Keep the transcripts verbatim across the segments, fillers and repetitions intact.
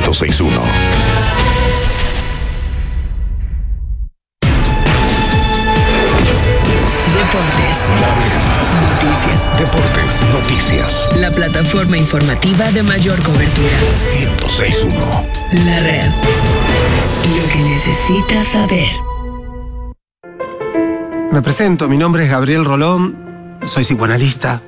ciento seis punto uno. Deportes. Noticias. Deportes, noticias. La plataforma informativa de mayor cobertura. ciento seis punto uno. La red. Lo que necesitas saber. Me presento, mi nombre es Gabriel Rolón, soy psicoanalista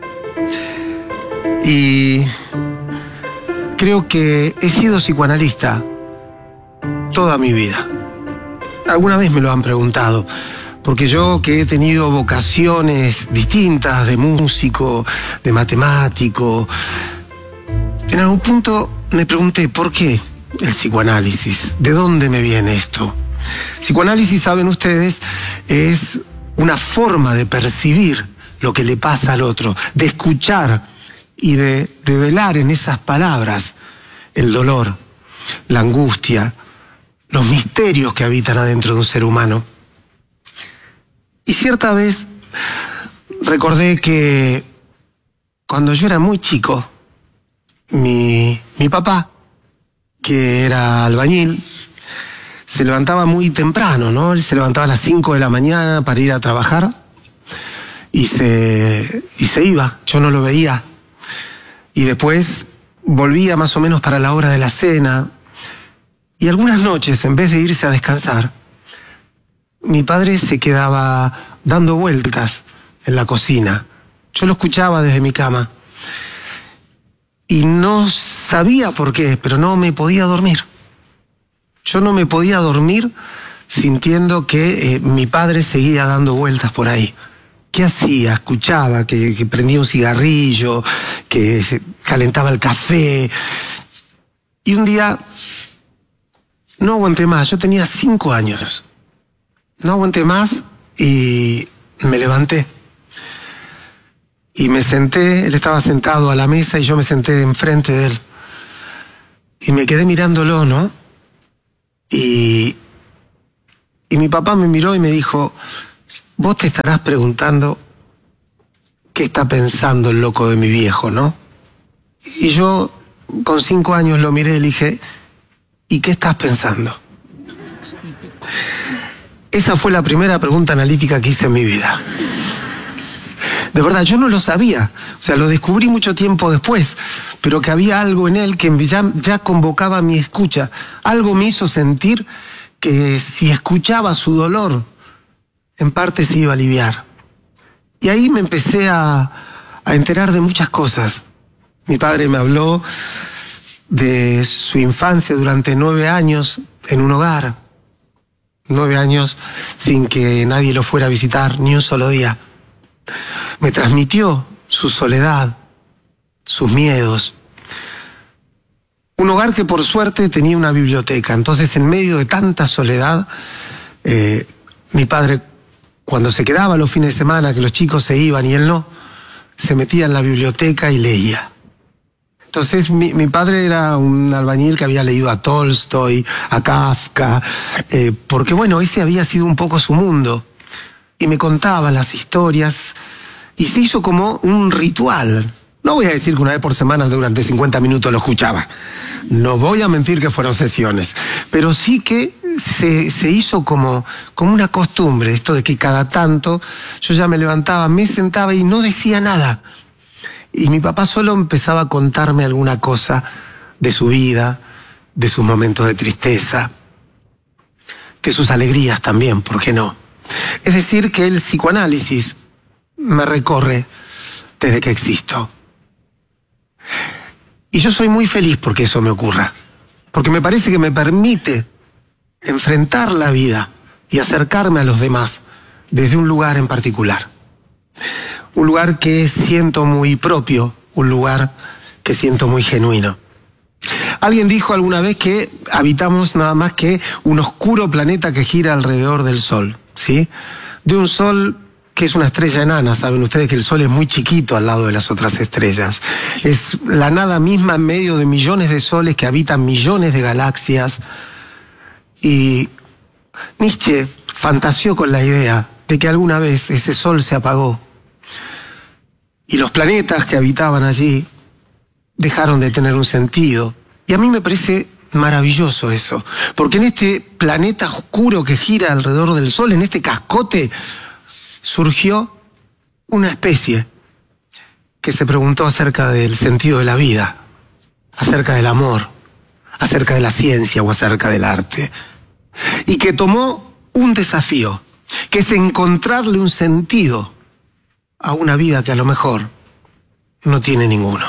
y creo que he sido psicoanalista toda mi vida. Alguna vez me lo han preguntado, porque yo que he tenido vocaciones distintas de músico, de matemático, en algún punto me pregunté ¿por qué el psicoanálisis? ¿De dónde me viene esto? Psicoanálisis, saben ustedes, es una forma de percibir lo que le pasa al otro, de escuchar y de, de velar en esas palabras el dolor, la angustia, los misterios que habitan adentro de un ser humano. Y cierta vez recordé que cuando yo era muy chico, mi, mi papá, que era albañil, se levantaba muy temprano, ¿no? Él se levantaba a las cinco de la mañana para ir a trabajar y se, y se iba. Yo no lo veía. Y después volvía más o menos para la hora de la cena. Y algunas noches, en vez de irse a descansar, mi padre se quedaba dando vueltas en la cocina. Yo lo escuchaba desde mi cama. Y no sabía por qué, pero no me podía dormir. Yo no me podía dormir sintiendo que eh, mi padre seguía dando vueltas por ahí. ¿Qué hacía? Escuchaba que, que prendía un cigarrillo, que se calentaba el café. Y un día no aguanté más. Yo tenía cinco años. No aguanté más y me levanté. Y me senté, él estaba sentado a la mesa y yo me senté enfrente de él. Y me quedé mirándolo, ¿no? Y, y mi papá me miró y me dijo, vos te estarás preguntando qué está pensando el loco de mi viejo, ¿no? Y yo, con cinco años, lo miré y le dije, ¿y qué estás pensando? Esa fue la primera pregunta analítica que hice en mi vida. De verdad, yo no lo sabía. O sea, lo descubrí mucho tiempo después, pero que había algo en él que ya, ya convocaba mi escucha. Algo me hizo sentir que si escuchaba su dolor, en parte se iba a aliviar. Y ahí me empecé a, a enterar de muchas cosas. Mi padre me habló de su infancia durante nueve años en un hogar. Nueve años sin que nadie lo fuera a visitar ni un solo día. Me transmitió su soledad, sus miedos. Un hogar que por suerte tenía una biblioteca. Entonces, en medio de tanta soledad, eh, mi padre, cuando se quedaba los fines de semana, que los chicos se iban y él no, se metía en la biblioteca y leía. Entonces, mi, mi padre era un albañil que había leído a Tolstoy, a Kafka, eh, porque bueno, ese había sido un poco su mundo. Y me contaba las historias y se hizo como un ritual. No voy a decir que una vez por semana durante cincuenta minutos lo escuchaba. No voy a mentir que fueron sesiones. Pero sí que se, se hizo como, como una costumbre, esto de que cada tanto yo ya me levantaba, me sentaba y no decía nada. Y mi papá solo empezaba a contarme alguna cosa de su vida, de sus momentos de tristeza, de sus alegrías también, ¿por qué no? Es decir, que el psicoanálisis me recorre desde que existo. Y yo soy muy feliz porque eso me ocurra. Porque me parece que me permite enfrentar la vida y acercarme a los demás desde un lugar en particular. Un lugar que siento muy propio, un lugar que siento muy genuino. Alguien dijo alguna vez que habitamos nada más que un oscuro planeta que gira alrededor del Sol, ¿sí? De un Sol que es una estrella enana. Saben ustedes que el Sol es muy chiquito al lado de las otras estrellas. Es la nada misma en medio de millones de soles que habitan millones de galaxias. Y Nietzsche fantaseó con la idea de que alguna vez ese Sol se apagó y los planetas que habitaban allí dejaron de tener un sentido. Y a mí me parece maravilloso eso, porque en este planeta oscuro que gira alrededor del Sol, en este cascote, surgió una especie que se preguntó acerca del sentido de la vida, acerca del amor, acerca de la ciencia o acerca del arte, y que tomó un desafío, que es encontrarle un sentido a una vida que a lo mejor no tiene ninguno.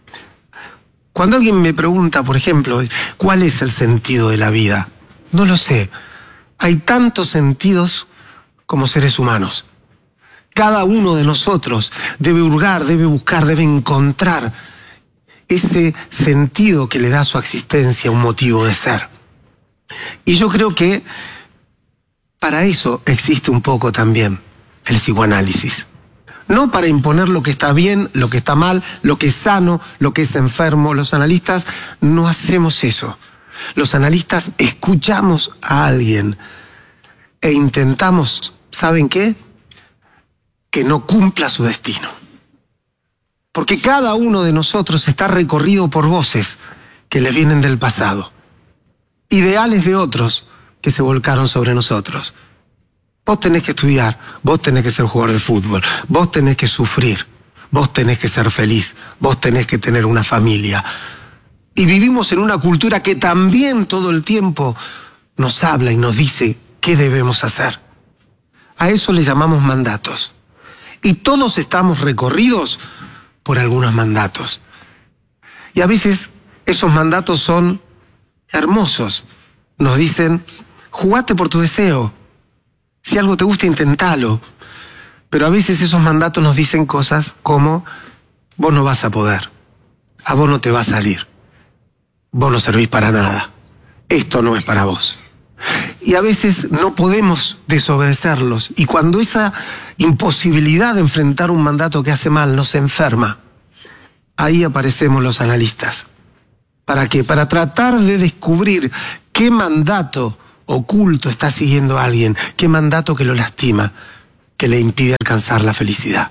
Cuando alguien me pregunta, por ejemplo, ¿cuál es el sentido de la vida? No lo sé. Hay tantos sentidos como seres humanos. Cada uno de nosotros debe hurgar, debe buscar, debe encontrar ese sentido que le da a su existencia un motivo de ser. Y yo creo que para eso existe un poco también el psicoanálisis. No para imponer lo que está bien, lo que está mal, lo que es sano, lo que es enfermo. Los analistas no hacemos eso. Los analistas escuchamos a alguien e intentamos, ¿saben qué? Que no cumpla su destino. Porque cada uno de nosotros está recorrido por voces que les vienen del pasado. Ideales de otros que se volcaron sobre nosotros. Vos tenés que estudiar, vos tenés que ser jugador de fútbol, vos tenés que sufrir, vos tenés que ser feliz, vos tenés que tener una familia. Y vivimos en una cultura que también todo el tiempo nos habla y nos dice qué debemos hacer. A eso le llamamos mandatos. Y todos estamos recorridos por algunos mandatos. Y a veces esos mandatos son hermosos. Nos dicen, jugate por tu deseo. Si algo te gusta, intentalo. Pero a veces esos mandatos nos dicen cosas como, vos no vas a poder, a vos no te va a salir, vos no servís para nada, esto no es para vos. Y a veces no podemos desobedecerlos. Y cuando esa imposibilidad de enfrentar un mandato que hace mal nos enferma, ahí aparecemos los analistas. ¿Para qué? Para tratar de descubrir qué mandato oculto está siguiendo a alguien, qué mandato que lo lastima, que le impide alcanzar la felicidad.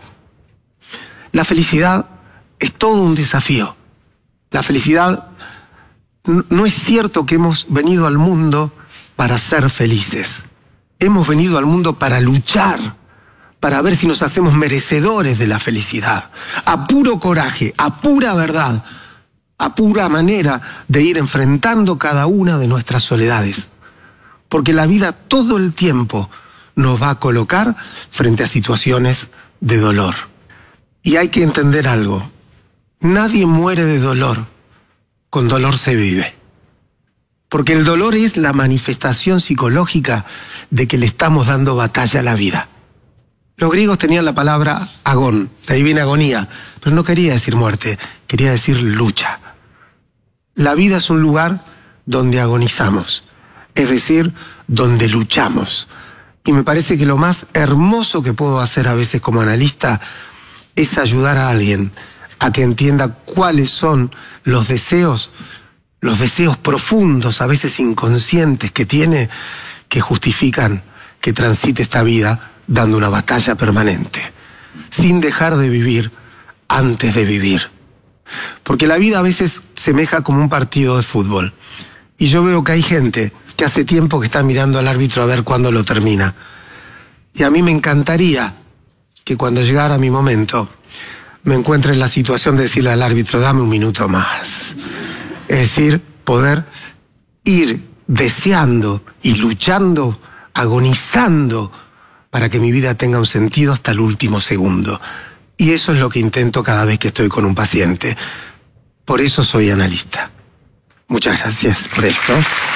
La felicidad es todo un desafío. La felicidad, no es cierto que hemos venido al mundo para ser felices. Hemos venido al mundo para luchar, para ver si nos hacemos merecedores de la felicidad. A puro coraje, a pura verdad, a pura manera de ir enfrentando cada una de nuestras soledades. Porque la vida todo el tiempo nos va a colocar frente a situaciones de dolor. Y hay que entender algo. Nadie muere de dolor. Con dolor se vive. Porque el dolor es la manifestación psicológica de que le estamos dando batalla a la vida. Los griegos tenían la palabra agón, de ahí viene agonía, pero no quería decir muerte, quería decir lucha. La vida es un lugar donde agonizamos. Es decir, donde luchamos. Y me parece que lo más hermoso que puedo hacer a veces como analista es ayudar a alguien a que entienda cuáles son los deseos, los deseos profundos, a veces inconscientes, que tiene, que justifican que transite esta vida dando una batalla permanente, sin dejar de vivir antes de vivir. Porque la vida a veces semeja como un partido de fútbol. Y yo veo que hay gente que hace tiempo que está mirando al árbitro a ver cuándo lo termina. Y a mí me encantaría que cuando llegara mi momento me encuentre en la situación de decirle al árbitro, dame un minuto más. Es decir, poder ir deseando y luchando, agonizando para que mi vida tenga un sentido hasta el último segundo. Y eso es lo que intento cada vez que estoy con un paciente. Por eso soy analista. Muchas gracias por esto.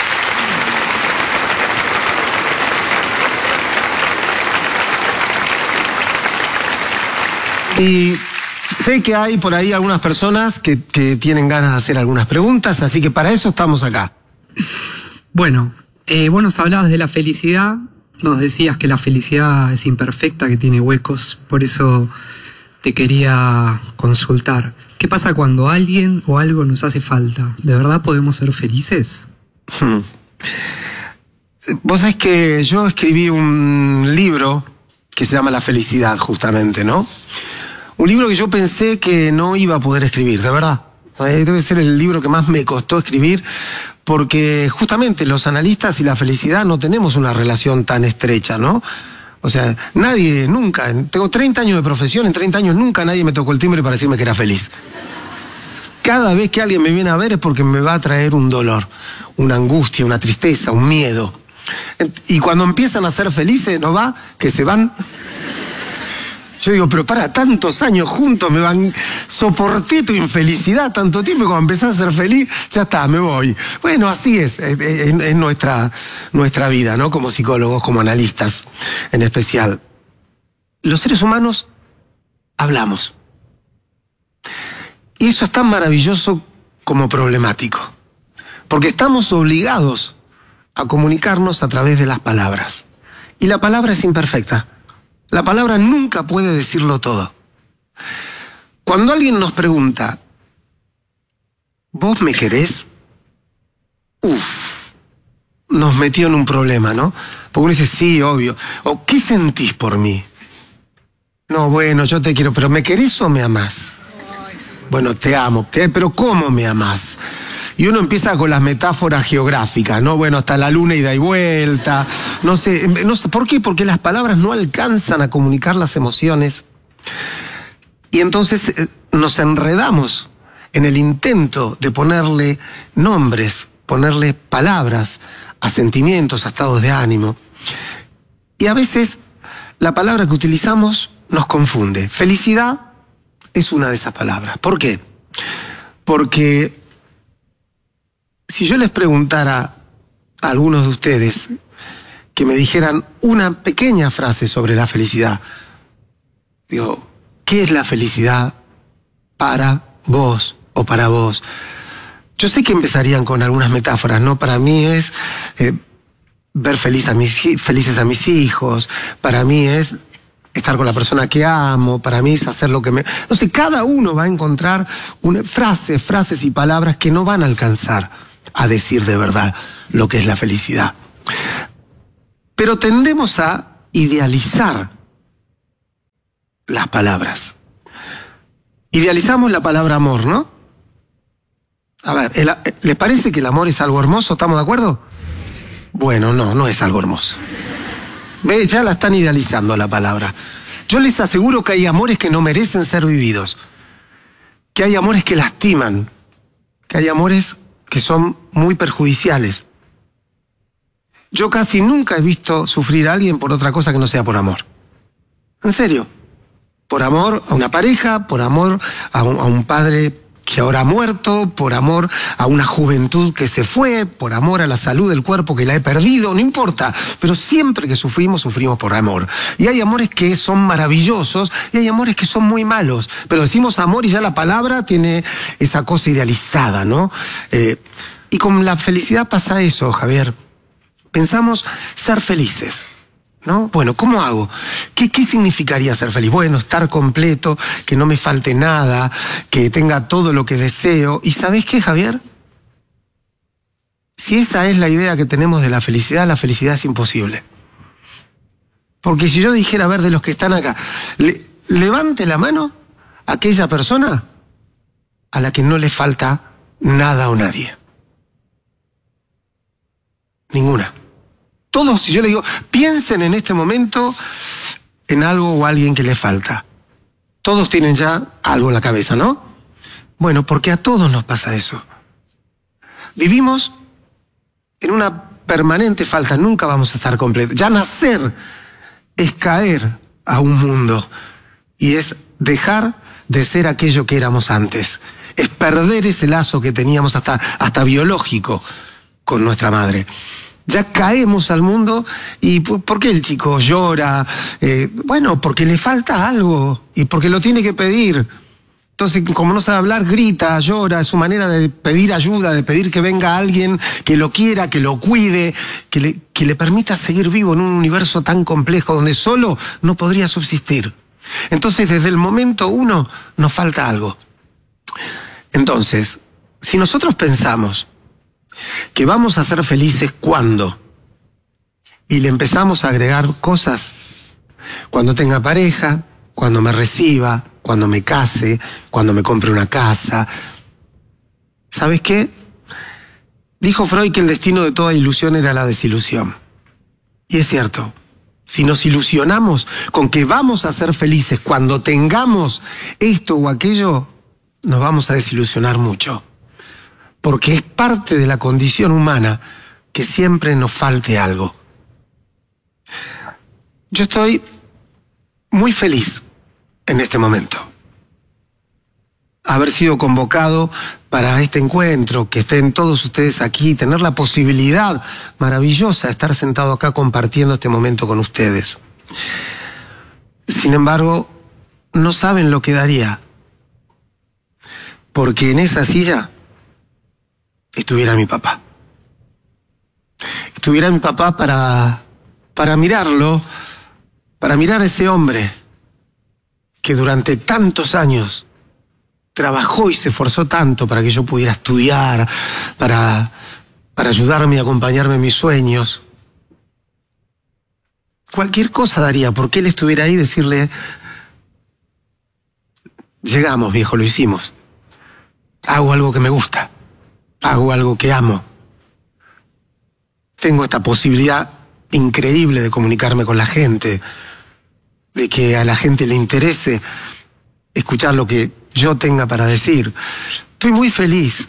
Y sé que hay por ahí algunas personas que, que tienen ganas de hacer algunas preguntas, así que para eso estamos acá. Bueno, eh, vos nos hablabas de la felicidad, nos decías que la felicidad es imperfecta, que tiene huecos, por eso te quería consultar. ¿Qué pasa cuando alguien o algo nos hace falta? ¿De verdad podemos ser felices? Hmm. Vos sabés que yo escribí un libro que se llama La felicidad, justamente, ¿no? Un libro que yo pensé que no iba a poder escribir, de verdad. Debe ser el libro que más me costó escribir, porque justamente los analistas y la felicidad no tenemos una relación tan estrecha, ¿no? O sea, nadie, nunca, tengo treinta años de profesión, en treinta años nunca nadie me tocó el timbre para decirme que era feliz. Cada vez que alguien me viene a ver es porque me va a traer un dolor, una angustia, una tristeza, un miedo. Y cuando empiezan a ser felices, ¿no va? Que se van. Yo digo, pero para tantos años juntos me van, soporté tu infelicidad tanto tiempo y cuando empezás a ser feliz, ya está, me voy. Bueno, así es, es, es, es nuestra, nuestra vida, ¿no? Como psicólogos, como analistas en especial. Los seres humanos hablamos. Y eso es tan maravilloso como problemático. Porque estamos obligados a comunicarnos a través de las palabras. Y la palabra es imperfecta. La palabra nunca puede decirlo todo. Cuando alguien nos pregunta, ¿vos me querés? Uf, nos metió en un problema, ¿no? Porque uno dice, sí, obvio. O, ¿qué sentís por mí? No, bueno, yo te quiero, pero ¿me querés o me amás? Bueno, te amo, te, pero ¿cómo me amás? Y uno empieza con las metáforas geográficas, ¿no? Bueno, hasta la luna ida y vuelta. No sé, no sé, ¿por qué? Porque las palabras no alcanzan a comunicar las emociones. Y entonces eh, nos enredamos en el intento de ponerle nombres, ponerle palabras a sentimientos, a estados de ánimo. Y a veces la palabra que utilizamos nos confunde. Felicidad es una de esas palabras. ¿Por qué? Porque si yo les preguntara a algunos de ustedes que me dijeran una pequeña frase sobre la felicidad, digo, ¿qué es la felicidad para vos o para vos? Yo sé que empezarían con algunas metáforas, ¿no? Para mí es eh, ver feliz a mis, felices a mis hijos, para mí es estar con la persona que amo, para mí es hacer lo que me... No sé, cada uno va a encontrar una, frases, frases y palabras que no van a alcanzar a decir de verdad lo que es la felicidad. Pero tendemos a idealizar las palabras. Idealizamos la palabra amor, ¿no? A ver, el, ¿les parece que el amor es algo hermoso? ¿Estamos de acuerdo? Bueno, no, no es algo hermoso. Ve, ya la están idealizando la palabra. Yo les aseguro que hay amores que no merecen ser vividos. Que hay amores que lastiman. Que hay amores que son muy perjudiciales. Yo casi nunca he visto sufrir a alguien por otra cosa que no sea por amor. En serio. Por amor a una pareja, por amor a un, a un padre que ahora ha muerto, por amor a una juventud que se fue, por amor a la salud del cuerpo que la he perdido, no importa. Pero siempre que sufrimos, sufrimos por amor. Y hay amores que son maravillosos y hay amores que son muy malos. Pero decimos amor y ya la palabra tiene esa cosa idealizada, ¿no? Eh, y con la felicidad pasa eso, Javier. Pensamos ser felices, ¿no? Bueno, ¿cómo hago? ¿Qué, qué significaría ser feliz? Bueno, estar completo, que no me falte nada, que tenga todo lo que deseo. ¿Y sabés qué, Javier? Si esa es la idea que tenemos de la felicidad, la felicidad es imposible. Porque si yo dijera, a ver, de los que están acá, le, levante la mano a aquella persona a la que no le falta nada o nadie. Ninguna. Todos, si yo le digo, piensen en este momento en algo o alguien que les falta. Todos tienen ya algo en la cabeza, ¿no? Bueno, porque a todos nos pasa eso. Vivimos en una permanente falta, nunca vamos a estar completos. Ya nacer es caer a un mundo y es dejar de ser aquello que éramos antes. Es perder ese lazo que teníamos hasta, hasta biológico con nuestra madre. Ya caemos al mundo y ¿por qué el chico llora? Eh, bueno, porque le falta algo y porque lo tiene que pedir. Entonces, como no sabe hablar, grita, llora, es su manera de pedir ayuda, de pedir que venga alguien que lo quiera, que lo cuide, que le, que le permita seguir vivo en un universo tan complejo donde solo no podría subsistir. Entonces, desde el momento uno, nos falta algo. Entonces, si nosotros pensamos que vamos a ser felices cuando, y le empezamos a agregar cosas, cuando tenga pareja, cuando me reciba, cuando me case, cuando me compre una casa, ¿Sabes qué? Dijo Freud que el destino de toda ilusión era la desilusión. Y es cierto. Si nos ilusionamos con que vamos a ser felices cuando tengamos esto o aquello, nos vamos a desilusionar mucho. Porque es parte de la condición humana que siempre nos falte algo. Yo estoy muy feliz en este momento. Haber sido convocado para este encuentro, que estén todos ustedes aquí, tener la posibilidad maravillosa de estar sentado acá compartiendo este momento con ustedes. Sin embargo, no saben lo que daría, porque en esa silla estuviera mi papá. Estuviera mi papá para, para mirarlo, para mirar a ese hombre que durante tantos años trabajó y se esforzó tanto para que yo pudiera estudiar, para, para ayudarme y acompañarme en mis sueños. Cualquier cosa daría porque él estuviera ahí y decirle: llegamos, viejo, lo hicimos. Hago algo que me gusta. Hago algo que amo. Tengo esta posibilidad increíble de comunicarme con la gente, de que a la gente le interese escuchar lo que yo tenga para decir. Estoy muy feliz,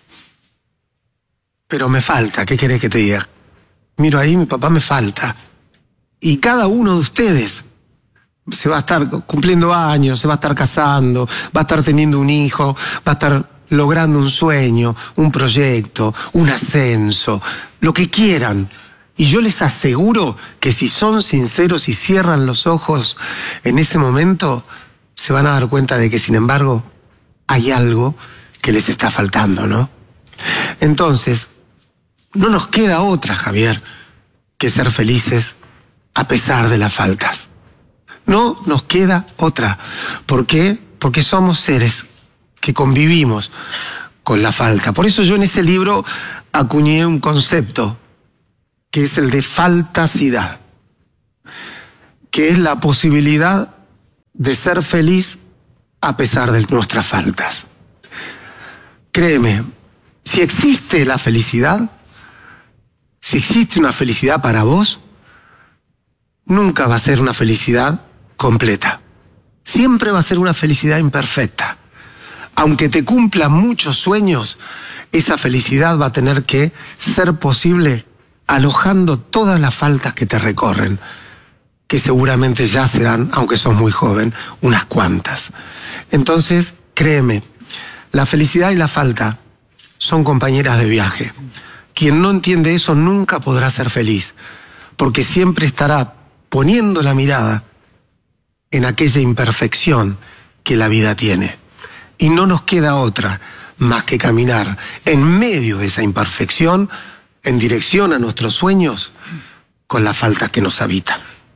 pero me falta. ¿Qué querés que te diga? Miro ahí, mi papá me falta. Y cada uno de ustedes se va a estar cumpliendo años, se va a estar casando, va a estar teniendo un hijo, va a estar logrando un sueño, un proyecto, un ascenso, lo que quieran. Y yo les aseguro que si son sinceros y cierran los ojos en ese momento, se van a dar cuenta de que, sin embargo, hay algo que les está faltando, ¿no? Entonces, no nos queda otra, Javier, que ser felices a pesar de las faltas. No nos queda otra. ¿Por qué? Porque somos seres que convivimos con la falta. Por eso yo en ese libro acuñé un concepto que es el de faltacidad, que es la posibilidad de ser feliz a pesar de nuestras faltas. Créeme, si existe la felicidad, si existe una felicidad para vos, nunca va a ser una felicidad completa. Siempre va a ser una felicidad imperfecta. Aunque te cumplan muchos sueños, esa felicidad va a tener que ser posible alojando todas las faltas que te recorren, que seguramente ya serán, aunque sos muy joven, unas cuantas. Entonces, créeme, la felicidad y la falta son compañeras de viaje. Quien no entiende eso nunca podrá ser feliz, porque siempre estará poniendo la mirada en aquella imperfección que la vida tiene. Y no nos queda otra más que caminar en medio de esa imperfección en dirección a nuestros sueños con las faltas que nos habitan.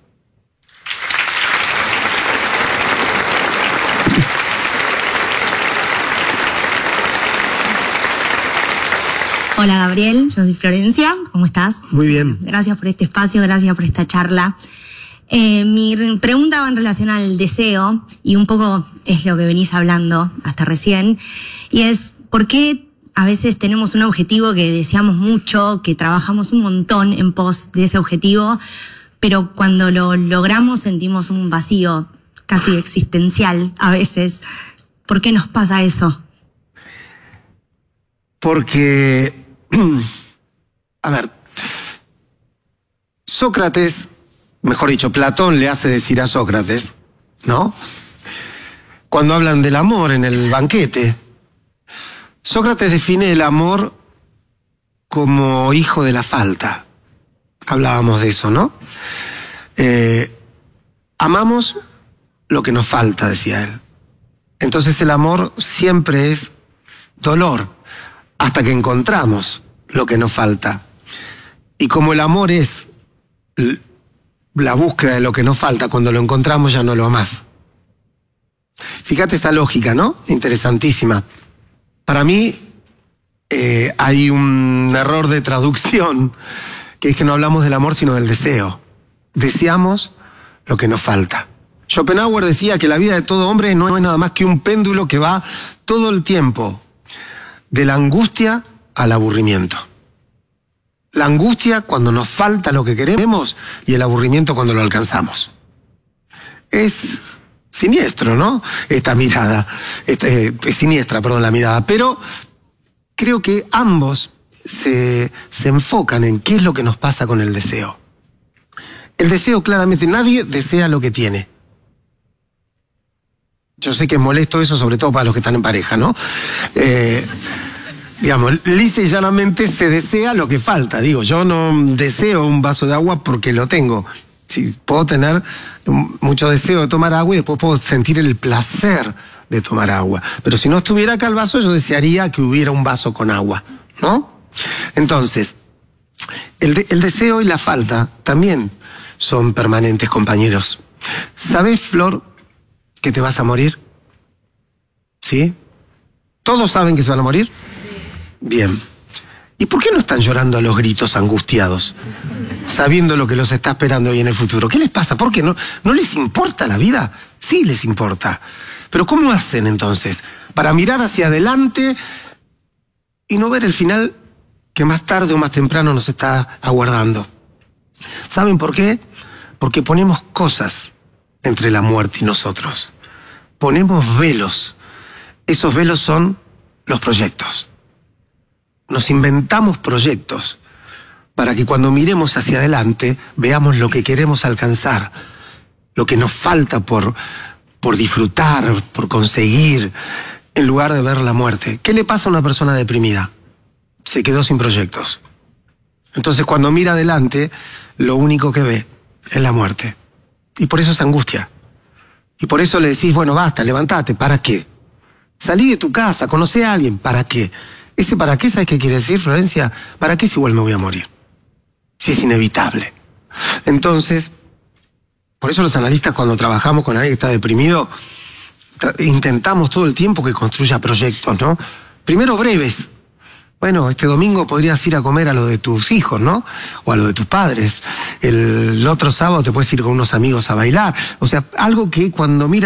Hola Gabriel, yo soy Florencia, ¿cómo estás? Muy bien. Gracias por este espacio, gracias por esta charla. Eh, mi pregunta va en relación al deseo, y un poco es lo que venís hablando hasta recién, y es ¿por qué a veces tenemos un objetivo que deseamos mucho, que trabajamos un montón en pos de ese objetivo, pero cuando lo logramos sentimos un vacío casi existencial a veces? ¿Por qué nos pasa eso? Porque, a ver, Sócrates, mejor dicho, Platón le hace decir a Sócrates, ¿no? Cuando hablan del amor en el banquete, Sócrates define el amor como hijo de la falta. Hablábamos de eso, ¿no? Eh, amamos lo que nos falta, decía él. Entonces el amor siempre es dolor, hasta que encontramos lo que nos falta. Y como el amor es la búsqueda de lo que nos falta, cuando lo encontramos ya no lo amás. Fíjate esta lógica, ¿no? Interesantísima. Para mí eh, hay un error de traducción, que es que no hablamos del amor sino del deseo. Deseamos lo que nos falta. Schopenhauer decía que la vida de todo hombre no es nada más que un péndulo que va todo el tiempo de la angustia al aburrimiento. La angustia cuando nos falta lo que queremos y el aburrimiento cuando lo alcanzamos. Es siniestro, ¿no? Esta mirada, este, es siniestra, perdón, la mirada, pero creo que ambos se, se enfocan en qué es lo que nos pasa con el deseo. El deseo, claramente, nadie desea lo que tiene. Yo sé que es molesto eso, sobre todo para los que están en pareja, ¿no? Eh, digamos, lisa y llanamente se desea lo que falta. Digo, yo no deseo un vaso de agua porque lo tengo. Sí, puedo tener mucho deseo de tomar agua y después puedo sentir el placer de tomar agua. Pero si no estuviera acá el vaso, yo desearía que hubiera un vaso con agua, ¿no? Entonces, el, de, el deseo y la falta también son permanentes, compañeros. ¿Sabes, Flor, que te vas a morir? ¿Sí? ¿Todos saben que se van a morir? Bien. ¿Y por qué no están llorando a los gritos angustiados, sabiendo lo que los está esperando hoy en el futuro? ¿Qué les pasa? ¿Por qué no, no les importa la vida? Sí les importa. Pero ¿cómo hacen entonces para mirar hacia adelante y no ver el final que más tarde o más temprano nos está aguardando? ¿Saben por qué? Porque ponemos cosas entre la muerte y nosotros. Ponemos velos. Esos velos son los proyectos. Nos inventamos proyectos para que cuando miremos hacia adelante veamos lo que queremos alcanzar, lo que nos falta por, por disfrutar, por conseguir, en lugar de ver la muerte. ¿Qué le pasa a una persona deprimida? Se quedó sin proyectos. Entonces cuando mira adelante, lo único que ve es la muerte. Y por eso es angustia. Y por eso le decís, bueno, basta, levantate. ¿Para qué? Salí de tu casa, conocí a alguien. ¿Para qué? Ese para qué, ¿sabes qué quiere decir, Florencia? ¿Para qué si igual me voy a morir? Si es inevitable. Entonces, por eso los analistas cuando trabajamos con alguien que está deprimido, intentamos todo el tiempo que construya proyectos, ¿no? Primero breves. Bueno, este domingo podrías ir a comer a lo de tus hijos, ¿no? O a lo de tus padres. El otro sábado te puedes ir con unos amigos a bailar. O sea, algo que cuando miras